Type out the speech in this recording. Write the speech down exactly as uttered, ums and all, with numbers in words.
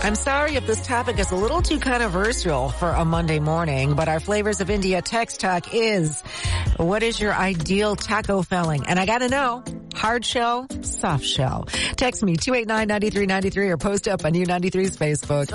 I'm sorry if this topic is a little too controversial for a Monday morning, but our Flavors of India text talk is, what is your ideal taco filling? And I gotta know, hard shell, soft shell. Text me two eight nine, nine three nine three or post up on U ninety-three's Facebook.